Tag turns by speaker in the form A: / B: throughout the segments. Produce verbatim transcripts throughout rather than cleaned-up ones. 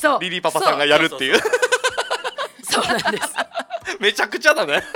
A: そう
B: リリーパパさんがやるっていう
A: そうなんです
B: めちゃくちゃだね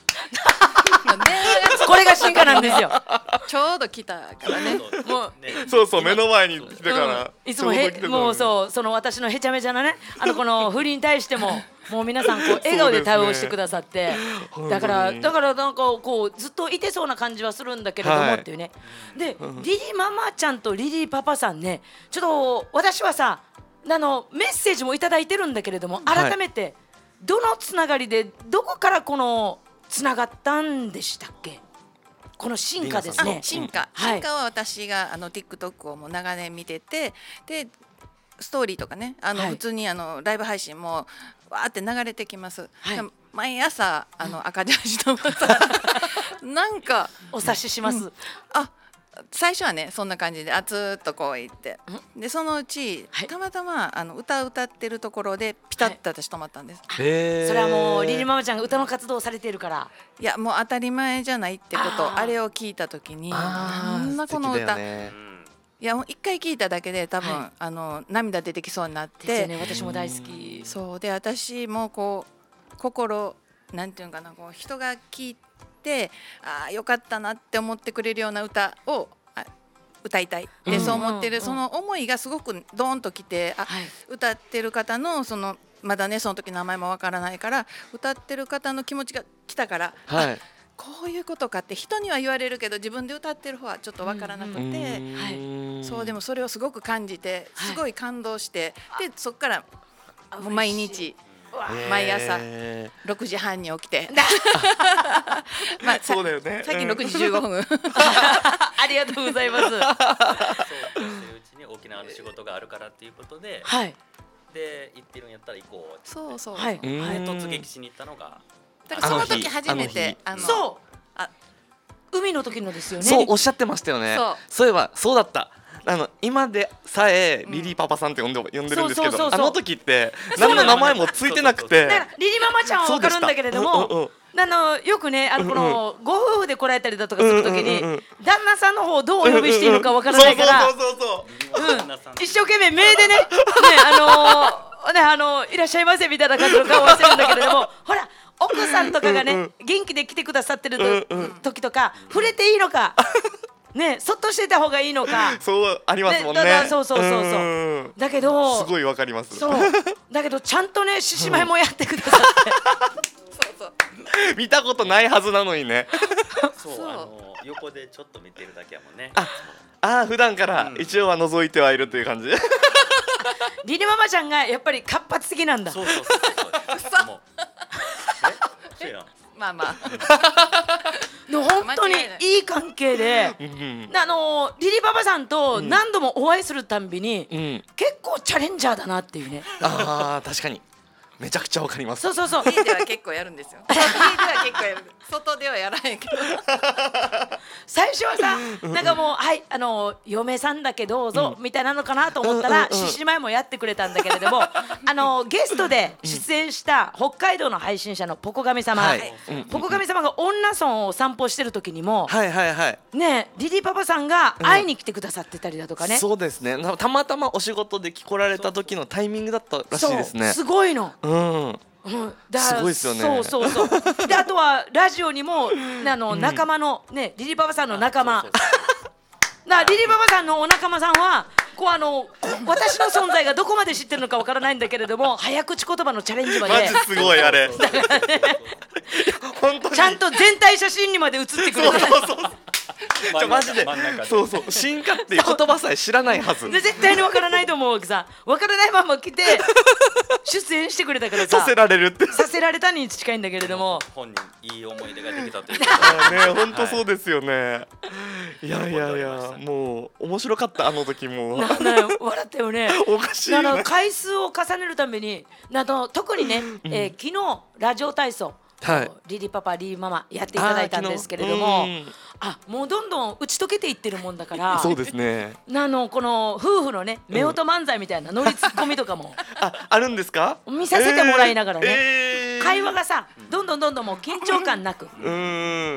A: これが進化なんですよ
C: ちょうど来たからねもう
B: そうそう目の前に来てから、
A: うん、いつもへもうそうその私のへちゃめちゃなねあのこの振りに対してももう皆さんこう笑顔で対応してくださって、ね、だからだからなんかこうずっといてそうな感じはするんだけれども、はい、っていうねで、うん、リリーママちゃんとリリーパパさんねちょっと私はさあのメッセージもいただいてるんだけれども改めてどのつながりでどこからこのつながったんでしたっけこの進化ですね。
C: 進化、うん、進化は私があの TikTok をもう長年見ててでストーリーとかねあの、はい、普通にあのライブ配信もわーって流れてきます、はい、毎朝あの赤ジャージの方なんか
A: お察しします、うん、
C: あ最初はねそんな感じであずーっとこう言ってでそのうち、はい、たまたまあの歌歌ってるところでピタッと私止まったんです、
A: はい、へそれはもうリリーママちゃんが歌の活動をされているから
C: いやもう当たり前じゃないってことあれを聞いた時になんだこの歌、ね、いやもう一回聞いただけで多分、はい、あの涙出てきそうになって
A: ですよね私も大好き
C: そうで私もこう心なんていうかなこう人が聞いてであよかったなって思ってくれるような歌を歌いたいってそう思ってる、うん、その思いがすごくドーンときてあ、はい、歌ってる方のそのまだねその時名前もわからないから歌ってる方の気持ちが来たから、はい、こういうことかって人には言われるけど自分で歌ってる方はちょっとわからなくて、うんはい、そうでもそれをすごく感じてすごい感動して、はい、でそっからもう毎日毎朝ろくじはんに起きて
B: まあそうだよね
C: 最近ろくじじゅうごふん、うん、
A: ありがとうございますそう
D: してるうちに沖縄の仕事があるからっていうことで、はい、で行ってるんやったら行こうって
C: そうそう、
D: はい、突撃しに行ったのが
C: だからその時初めて
A: あのそうあ海の時のですよね
B: そうおっしゃってましたよねそうそういえばそうだったあの今でさえリリーパパさんって呼んで、うん、呼んでるんですけどあの時って何の名前もついてなくて
A: だからリリーママちゃんは分かるんだけれども、うんうん、あのよくねあのこのご夫婦で来られたりだとかする時に、うんうんうん、旦那さんの方をどうお呼びしていいのか分からないから一生懸命目でねねあのー、ねあのー、いらっしゃいませみたいな感じの顔をしてるんだけれどもほら奥さんとかがね、うんうん、元気で来てくださってる、うんうん、時とか触れていいのかね、そっとしてた方がいいのか
B: そうありますもんね、
A: ねそうそうそうそうそうだけど
B: すごいわかります
A: そうだけどちゃんとね獅子舞もやってくださって
C: そうそう
B: 見たことないはずなのにね
D: そうあの横でちょっと見てるだけやもんね
B: ああ普段から一応は覗いてはいるという感じ、うん、
A: リリママちゃんがやっぱり活発的なんだ
D: そうそうそうそうもうえそうやん
C: まあまあ
A: の本当にいい関係で、うん、あのリリパパさんと何度もお会いするたんびに、うん、結構チャレンジャーだなっていうね
B: あ確かにめちゃくちゃわかります
A: そうそうそう
C: 家では結構やるんですよ家では結構やる外ではやらないけど
A: 最初はさなんかもうはいあの嫁さんだけどうぞ、うん、みたいなのかなと思ったら獅子舞もやってくれたんだけれどもあのゲストで出演した北海道の配信者のポコ神様、はい、ポコ神様が女村を散歩してる時にも、
B: はいはいはい、
A: ねリリーパパさんが会いに来てくださってたりだとかね、
B: うん、そうですねたまたまお仕事で来られた時のタイミングだったらしいですね
A: そうすごいの
B: うん
A: うん、
B: だすごいですよね
A: そうそうそうであとはラジオにもあの仲間の、ね、リリパパさんの仲間だリリパパさんのお仲間さんはこうあの私の存在がどこまで知ってるのかわからないんだけれども早口言葉のチャレンジまで
B: マジすごいあれだからね
A: 本当にちゃんと全体写真にまで写ってくれて
B: そうそうそうちょマジでそうそう進化っていう言葉さえ知らないはず
A: で絶対にわからないと思うわけさわからないまま来て出演してくれたからさ
B: させられるって
A: させられたに近いんだけれども
D: 本人いい思い出ができたというか
B: ね本当そうですよね、はい、いやいやいやもう面白かったあの時も
A: なな笑ったよね
B: おかしいな
A: 回数を重ねるためになど特にね、うんえー、昨日ラジオ体操はい、リリパパリリママやっていただいたんですけれども あ, あもうどんどん打ち解けていってるもんだから
B: そうですね
A: あのこの夫婦のね夫婦漫才みたいなノリツッコミとかも
B: あ, あるんですか
A: 見させてもらいながらね、
B: えー、
A: 会話がさどんどんどんどんもう緊張感なく
B: うん、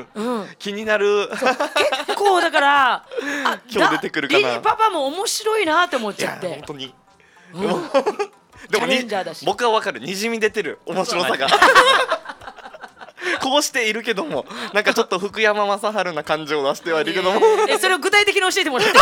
B: うん、気になる
A: 結構だからあ
B: 今日出てくるかな
A: リリパパも面白いなって思っちゃって
B: いや本当に、
A: うんチャレンジャーだし。
B: 僕はわかる、にじみ出てる面白さがこうしているけども、なんかちょっと福山雅治な感情を出してはいるけども
A: え、それを具体的に教えてもらって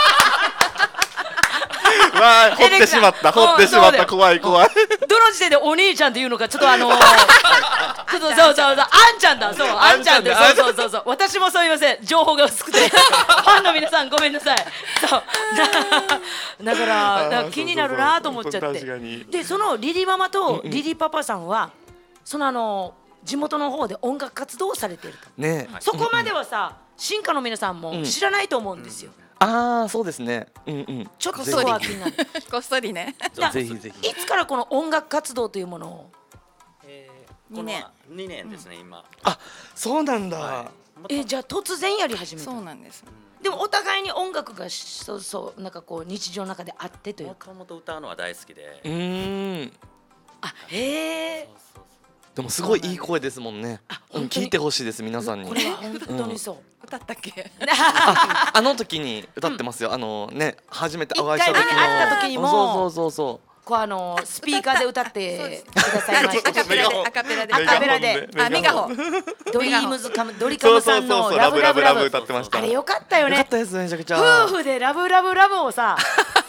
B: わあ、掘ってしまった掘ってしまった、怖い怖い。
A: どの時点でお兄ちゃんっていうのかちょっとあのー、ちょっとそうそうそう、あんちゃんだ、そうあんちゃんで、そうそうそうそう、私もそう言いません、情報が薄くてファンの皆さんごめんなさい。そうだからだから気になるなと思っちゃって。でそのリリママとリリパパさんはそのあの地元の方で音楽活動をされていると、
B: ね、
A: そこまではさ新歌の皆さんも知らないと思うんですよ。
B: ああそうですね、うんうん、
A: ちょっとそこは気になる
C: こっそりね
B: ぜひぜひ。
A: いつからこの音楽活動というものを？
D: えー、にねんにねんですね、うん、今。
B: あ、そうなんだ、はい、
A: えー、じゃあ突然やり始めた。
C: そうなんです、
A: うん、でもお互いに音楽がそうそうなんかこう日常の中であってというか、
D: もともと歌うのは大好きで。
B: うーん、
A: あ、へえ。
B: でもすごいいい声ですもんね。うん、聞いてほしいです皆さんに。
A: これは本当にそう。うん、
C: 歌ったっけ？
B: あ, あの時に歌ってますよ。あのね、初めてお会いした時の。
A: 一回会った時にも。
B: そうそうそうそう。
A: こうあのスピーカーで歌ってくださいました。
C: アカペラでアカペラで
A: アカペラで
C: あメガホン
A: ドリームズカムドリカムさんのラブラブラブ
B: 歌ってました。
A: あれよかったよね。
B: よかったですめちゃくちゃ。
A: 夫婦でラブラブラブをさ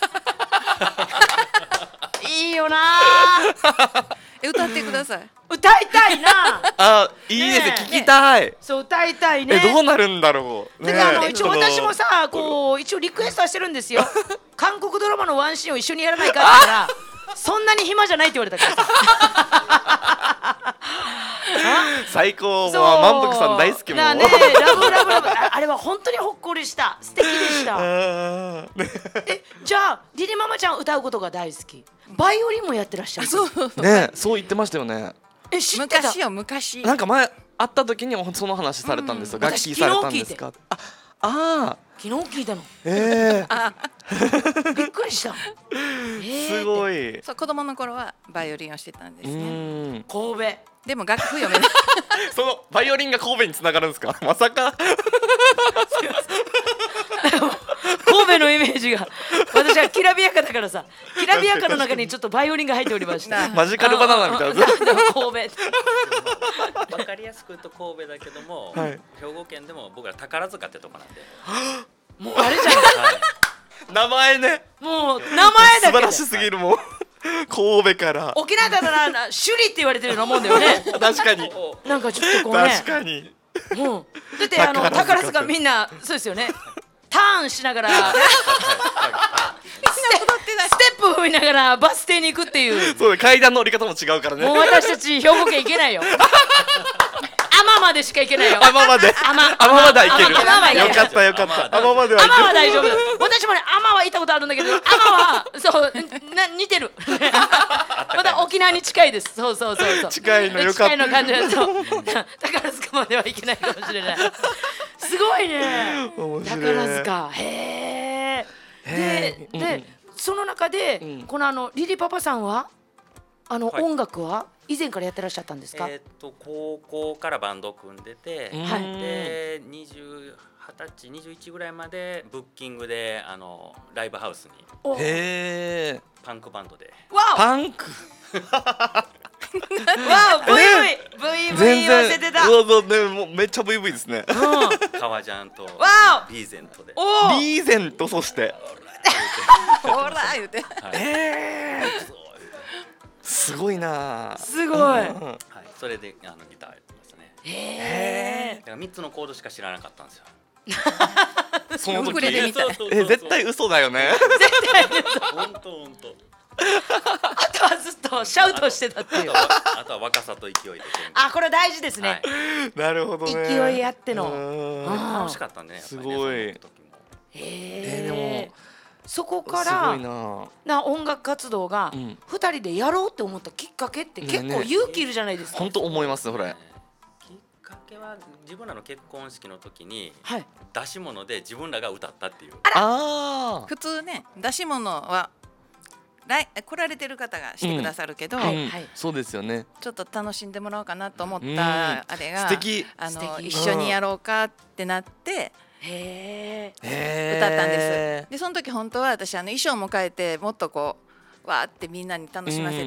A: いいよな。
C: 歌ってください。
A: 歌いたいな。
B: あ、いいですね、聞きたい。
A: そう歌いたいね。
B: え、どうなるんだろう。
A: だからあの一応私もさこう一応リクエストはしてるんですよ。韓国ドラマのワンシーンを一緒にやらないかって言ったらそんなに暇じゃないって言われたからさ。
B: 最高、満腹さん大好きもん。
A: だね、ラブラブラブ、あれは本当にほっこりした、素敵でした。え、じゃあリリママちゃん歌うことが大好き。バイオリンもやってらっしゃる。
C: そう
B: ね、そう言ってましたよね。
A: え、知ってた？
C: 昔よ昔。
B: なんか前会った時にその話されたんですよ。楽器されたんですか。あ、ああ。
A: 昨日聞いたの。
B: え
A: え。びっくりした。
B: すごい。
C: そう子供の頃はバイオリンをしてたんですね。
A: 神戸。
C: でも楽譜読めない。
B: そのバイオリンが神戸に繋がるんですか。まさか。
A: 神戸のイメージが私はきらびやかだからさ、きらびやかの中にちょっとバイオリンが入っておりました。
B: マジカルバナナみたいな。
A: 神
D: 戸。わかりやすく言うと神戸だけども、はい、兵庫県でも僕ら宝塚ってとこなんで。
A: もうあれじゃん。
B: はい、名前ね。
A: もう名前だけ
B: 素晴らしすぎるもん。神戸から
A: 沖縄だったら首里って言われてるようなもんだよね。
B: 確かに。
A: なんかちょっとこうね。
B: 確かに。
A: うん。だってあの宝塚みんなそうですよね。ターンしながらステップ踏みながらバス停に行くっていう。
B: そう、階段の降り方も違うからね。
A: もう私たち兵庫県行けないよ。天までしか行けないよ。
B: 天まで。
A: 天
B: まで行ける。
A: 天は行ける。
B: よかったよかった。天までは。
A: 天は大丈夫。私もね天は行ったことあるんだけど、天はそうな似てる。また沖縄に近いです。そうそうそうそう。
B: 近いのよかった。
A: 近いの感じだと宝塚までは行けないかもしれない。すごいね。宝塚。へえ。ででその中でこのあのリリパパさんはあの音楽は以前からやってらっしゃったんですか？
D: えっと高校からバンドを組んでて、でにじゅう、はたち、にじゅういちぐらいまでブッキングであのライブハウスに。
B: へえ。
D: パンクバンドで。
B: パンク。
A: わお、ブイブイ ブイブイ 言わせてた。
B: そうそうね、もうめっちゃ ブイブイ ですね。
D: 革ジャンとビーゼントで。
B: ビーゼント、そして
C: ほら言うて。
B: ええ。すごいな。
A: すごい。
D: はい、それであのギターやってましたね。
A: へえ。
D: だからみっつのコードしか知らなかったんですよ。
B: その時。
C: え、
B: 絶対嘘だよね。
A: 絶対嘘。
D: 本当本当。
A: あとはずっとシャウトしてたっていう。
D: あとは若さと勢いで。
A: あ、これ大事ですね。
B: なるほどね。
A: 勢いあっての。
D: 楽しかったね。
B: すごい。
A: へえ。そこからな音楽活動がふたりでやろうって思ったきっかけって結構勇気いるじゃないですか。
B: 本当思います。ほら。
D: きっかけは自分らの結婚式の時に出し物で自分らが歌ったっていう。
B: ああ。
C: 普通ね出し物は来来られてる方がしてくださるけど、
B: そうですよね。
C: ちょっと楽しんでもらおうかなと思ったあれが、
B: 素敵。
C: あの一緒にやろうかってなって。
A: へ
C: 歌ったんです。でその時本当は私あの衣装も変えてもっとこうわーってみんなに楽しませ